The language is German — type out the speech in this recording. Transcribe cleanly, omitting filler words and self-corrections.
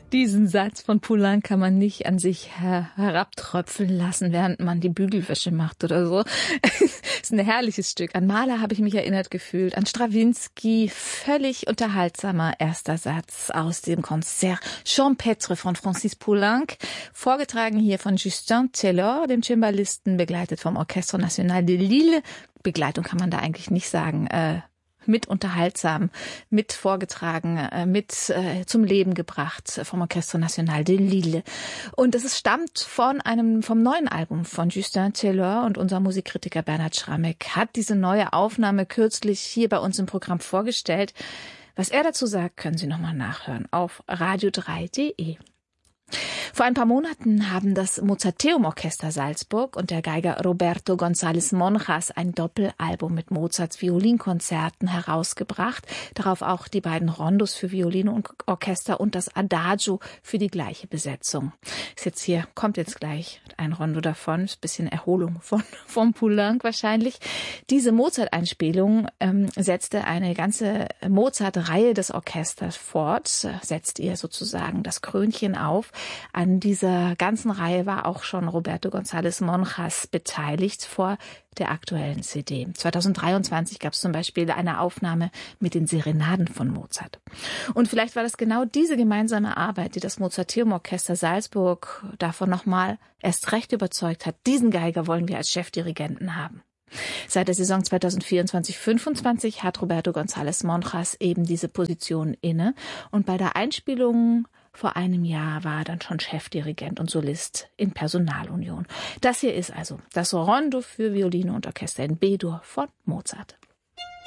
Diesen Satz von Poulenc kann man nicht an sich herabtröpfeln lassen, während man die Bügelwäsche macht oder so. Ist ein herrliches Stück. An Mahler habe ich mich erinnert gefühlt, an Strawinsky. Völlig unterhaltsamer erster Satz aus dem Konzert Champêtre von Francis Poulenc. Vorgetragen hier von Justin Taylor, dem Cembalisten, begleitet vom Orchestre National de Lille. Begleitung kann man da eigentlich nicht sagen. Mit unterhaltsam, mit vorgetragen, mit zum Leben gebracht vom Orchestre National de Lille. Und es stammt vom neuen Album von Justin Taylor, und unser Musikkritiker Bernhard Schramek hat diese neue Aufnahme kürzlich hier bei uns im Programm vorgestellt. Was er dazu sagt, können Sie nochmal nachhören auf radio3.de. Vor ein paar Monaten haben das Mozarteum-Orchester Salzburg und der Geiger Roberto González Monjas ein Doppelalbum mit Mozarts Violinkonzerten herausgebracht. Darauf auch die beiden Rondos für Violine und Orchester und das Adagio für die gleiche Besetzung. Kommt jetzt gleich ein Rondo davon. Ist ein bisschen Erholung vom Poulenc wahrscheinlich. Diese Mozart-Einspielung setzte eine ganze Mozart-Reihe des Orchesters fort, setzt ihr sozusagen das Krönchen auf. An dieser ganzen Reihe war auch schon Roberto González Monjas beteiligt vor der aktuellen CD. 2023 gab es zum Beispiel eine Aufnahme mit den Serenaden von Mozart. Und vielleicht war das genau diese gemeinsame Arbeit, die das Mozarteum-Orchester Salzburg davon nochmal erst recht überzeugt hat. Diesen Geiger wollen wir als Chefdirigenten haben. Seit der Saison 2024/25 hat Roberto González Monjas eben diese Position inne, und bei der Einspielung vor einem Jahr war er dann schon Chefdirigent und Solist in Personalunion. Das hier ist also das Rondo für Violine und Orchester in B-Dur von Mozart.